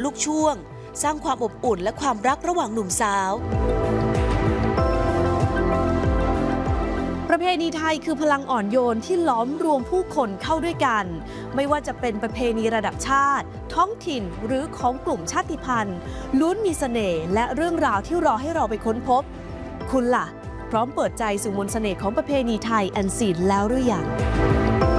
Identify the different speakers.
Speaker 1: กช่วงสร้างความอบอุ่นและความรักระหว่างหนุ่มสาว
Speaker 2: ประเพณีไทยคือพลังอ่อนโยนที่ล้อมรวมผู้คนเข้าด้วยกันไม่ว่าจะเป็นประเพณีระดับชาติท้องถิ่นหรือของกลุ่มชาติพันธุ์ล้วนมีเสน่ห์และเรื่องราวที่รอให้เราไปค้นพบคุณล่ะพร้อมเปิดใจสู่มนต์เสน่ห์ของประเพณีไทยอันซีนแล้วหรือยัง